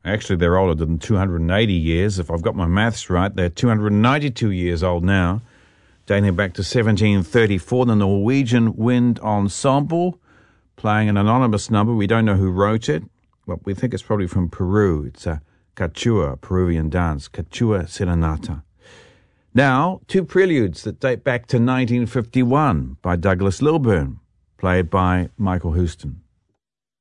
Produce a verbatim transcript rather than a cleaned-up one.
Actually, they're older than two hundred eighty years. If I've got my maths right, they're two hundred ninety-two years old now, dating back to seventeen thirty-four. The Norwegian Wind Ensemble, playing an anonymous number. We don't know who wrote it, but we think it's probably from Peru. It's a Quechua, Peruvian dance, Quechua Serenata. Now, two preludes that date back to nineteen fifty-one by Douglas Lilburn, played by Michael Houston.